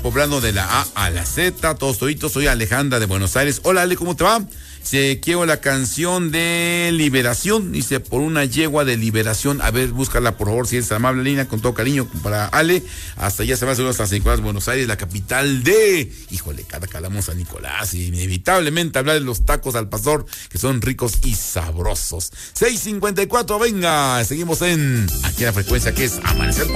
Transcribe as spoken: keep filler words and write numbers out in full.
poblando de la A a la Z, todos toditos. Soy Alejandra de Buenos Aires. Hola, Ale, ¿cómo te va? Se quiero la canción de Liberación, dice, por una yegua de liberación. A ver, búscala, por favor, si es amable, Lina, con todo cariño para Ale. Hasta allá se va a hacer hasta San Nicolás, Buenos Aires, la capital de... Híjole, cada calamos a Nicolás, y inevitablemente hablar de los tacos al pastor, que son ricos y sabrosos. seis cincuenta y cuatro, venga, seguimos en... Aquí la frecuencia que es Amanecer